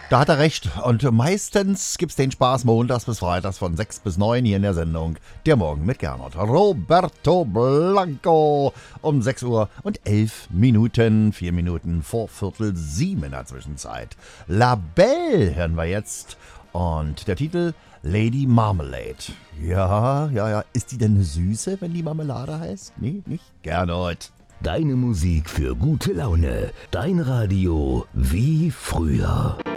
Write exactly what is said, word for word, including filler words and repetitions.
Da hat er recht. Und meistens gibt's den Spaß montags bis freitags von sechs bis neun hier in der Sendung Der Morgen mit Gernot. Roberto Blanco um sechs Uhr und elf Minuten, vier Minuten vor Viertel sieben in der Zwischenzeit. La Belle hören wir jetzt. Und der Titel Lady Marmalade. Ja, ja, ja. Ist die denn eine Süße, wenn die Marmelade heißt? Nee, nicht? Gernot. Deine Musik für gute Laune. Dein Radio wie früher.